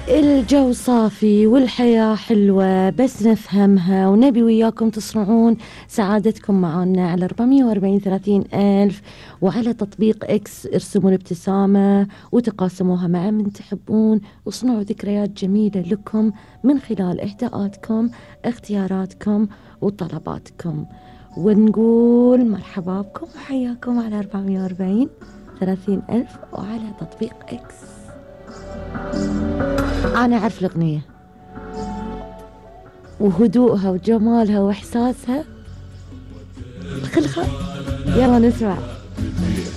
الجو صافي والحياة حلوة، بس نفهمها ونبي وياكم تصنعون سعادتكم معنا على 440 30 ألف، وعلى تطبيق إكس ارسموا الابتسامة وتقاسموها مع من تحبون، وصنعوا ذكريات جميلة لكم من خلال إهداءاتكم، اختياراتكم وطلباتكم. ونقول مرحبا بكم وحياكم على 440 30 ألف وعلى تطبيق إكس. أنا أعرف الأغنية وهدوءها وجمالها وإحساسها الخلخة، يلا نسمع.